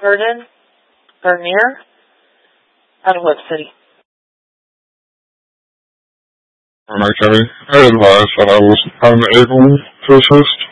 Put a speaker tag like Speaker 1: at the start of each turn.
Speaker 1: Vernon Bernier out of Whip City.
Speaker 2: Hi, Kenny. I advised that I was unable to assist.